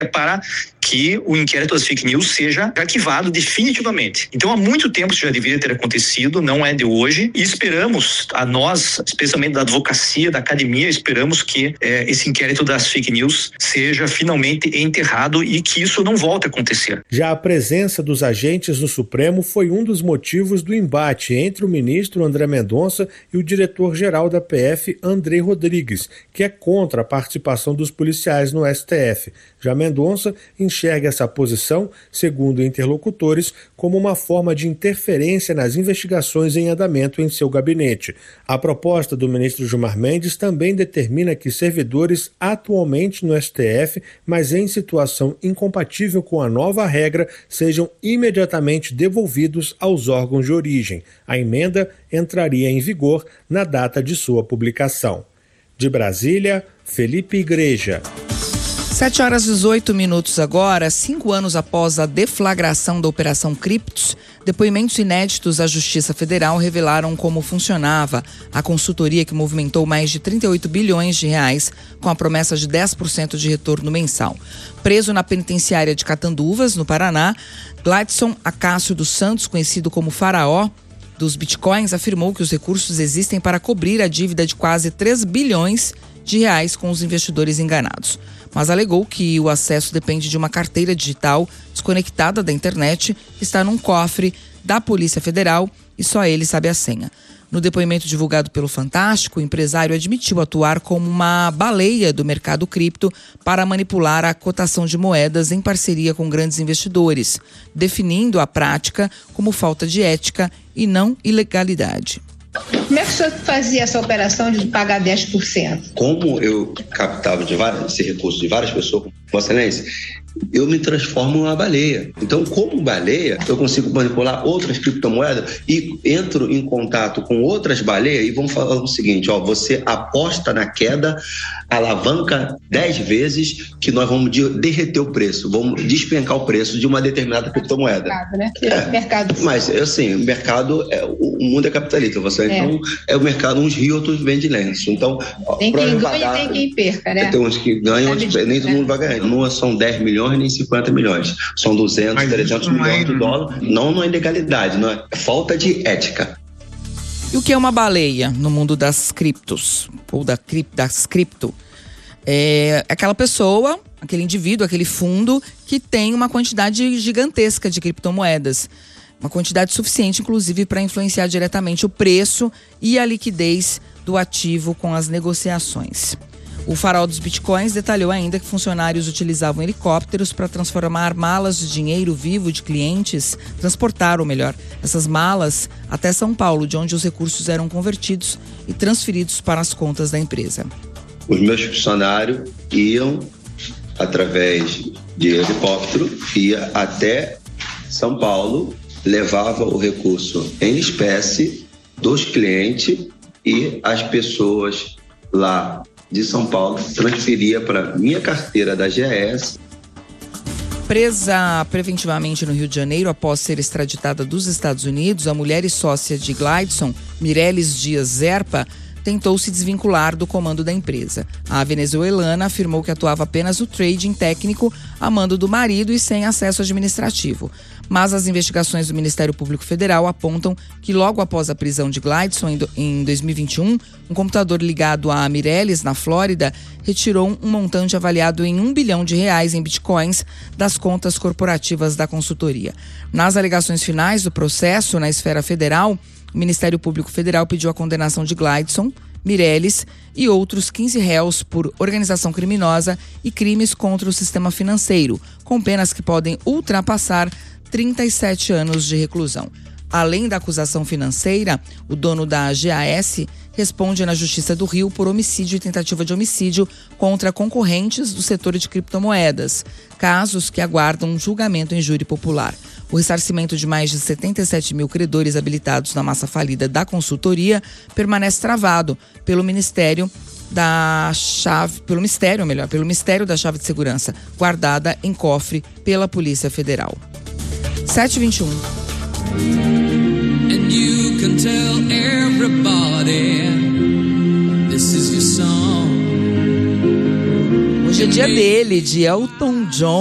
para que o inquérito das fake news seja arquivado definitivamente. Então, há muito tempo isso já deveria ter acontecido, não é de hoje, e esperamos, a nós, especialmente da advocacia, da academia, esperamos que esse inquérito das fake news seja finalmente enterrado e que isso não volte a acontecer. Já a presença dos agentes no Supremo foi um dos motivos do embate entre o ministro André Mendonça e o diretor-geral da PF, Andrei Rodrigues, que é contra a participação dos policiais no STF. Já Mendonça enxerga essa posição, segundo interlocutores, como uma forma de interferência nas investigações em andamento em seu gabinete. A proposta do ministro Gilmar Mendes também determina que servidores atualmente no STF, mas em situação incompatível com a nova regra, sejam imediatamente devolvidos aos órgãos de origem. A emenda entraria em vigor na data de sua publicação. De Brasília, Felipe Igreja. 7h18 agora, 5 anos após a deflagração da Operação Criptos, depoimentos inéditos à Justiça Federal revelaram como funcionava a consultoria que movimentou mais de 38 bilhões de reais com a promessa de 10% de retorno mensal. Preso na penitenciária de Catanduvas, no Paraná, Gladson Acácio dos Santos, conhecido como Faraó dos Bitcoins, afirmou que os recursos existem para cobrir a dívida de quase 3 bilhões de reais com os investidores enganados. Mas alegou que o acesso depende de uma carteira digital desconectada da internet que está num cofre da Polícia Federal e só ele sabe a senha. No depoimento divulgado pelo Fantástico, o empresário admitiu atuar como uma baleia do mercado cripto para manipular a cotação de moedas em parceria com grandes investidores, definindo a prática como falta de ética e não ilegalidade. Como é que o senhor fazia essa operação de pagar 10%? Como eu captava esse recurso de várias pessoas, Vossa Excelência, eu me transformo em uma baleia. Então, como baleia, eu consigo manipular outras criptomoedas e entro em contato com outras baleias e vamos falar o seguinte, você aposta na queda, alavanca 10 vezes que nós vamos derreter o preço, vamos despencar o preço de uma determinada criptomoeda. Mercado, né? Mercado. Mas, assim, o mercado, o mundo é capitalista, então é o mercado, uns rios, outros vendem lenço. Então, tem quem ganha e tem quem perca, né? Tem uns que ganham, nem todo mundo vai ganhar. Não são 10 milhões nem 50 milhões. São 200, 300 milhões de dólares. Não é ilegalidade, não é falta de ética. E o que é uma baleia no mundo das criptos? Ou das cripto? É aquela pessoa, aquele indivíduo, aquele fundo que tem uma quantidade gigantesca de criptomoedas. Uma quantidade suficiente, inclusive, para influenciar diretamente o preço e a liquidez do ativo com as negociações. O Faraó dos Bitcoins detalhou ainda que funcionários utilizavam helicópteros para transformar malas de dinheiro vivo de clientes, transportaram, melhor, essas malas até São Paulo, de onde os recursos eram convertidos e transferidos para as contas da empresa. Os meus funcionários iam, através de helicóptero, ia até São Paulo, levava o recurso em espécie dos clientes e as pessoas lá de São Paulo transferia para minha carteira da GES. Presa preventivamente no Rio de Janeiro após ser extraditada dos Estados Unidos, a mulher e sócia de Gladson, Mireles Dias Zerpa, tentou se desvincular do comando da empresa. A venezuelana afirmou que atuava apenas no trading técnico a mando do marido e sem acesso administrativo. Mas as investigações do Ministério Público Federal apontam que logo após a prisão de Gladson em 2021, um computador ligado a Mireles, na Flórida, retirou um montante avaliado em R$1 bilhão em bitcoins das contas corporativas da consultoria. Nas alegações finais do processo na esfera federal, o Ministério Público Federal pediu a condenação de Gladson, Mireles e outros 15 réus por organização criminosa e crimes contra o sistema financeiro, com penas que podem ultrapassar 37 anos de reclusão. Além da acusação financeira, o dono da GAS responde na Justiça do Rio por homicídio e tentativa de homicídio contra concorrentes do setor de criptomoedas, casos que aguardam um julgamento em júri popular. O ressarcimento de mais de 77 mil credores habilitados na massa falida da consultoria permanece travado pelo Ministério da Chave de Segurança, guardada em cofre pela Polícia Federal. 7h21. And you can tell everybody this is your song. Hoje Hoje é dia dele, de Elton John.